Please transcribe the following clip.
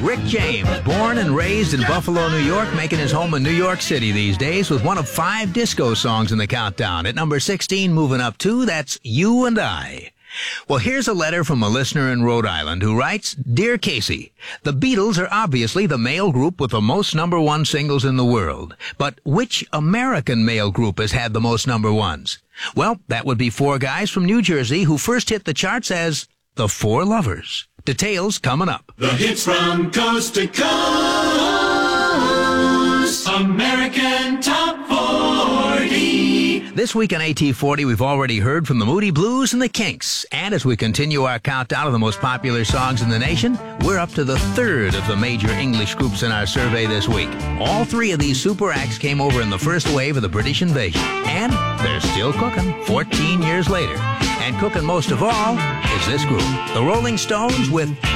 Rick James, born and raised in Buffalo, New York, making his home in New York City these days with one of 5 disco songs in the countdown. At number 16, moving up 2, that's You and I. Well, here's a letter from a listener in Rhode Island who writes, Dear Casey, the Beatles are obviously the male group with the most number 1 singles in the world. But which American male group has had the most number 1s? Well, that would be 4 guys from New Jersey who first hit the charts as the Four Lovers. Details coming up. The hits from coast to coast. American Top 40. This week on AT40, we've already heard from the Moody Blues and the Kinks. And as we continue our countdown of the most popular songs in the nation, we're up to the 3rd of the major English groups in our survey this week. All 3 of these super acts came over in the first wave of the British invasion. And they're still cooking 14 years later. And cooking most of all is this group, the Rolling Stones with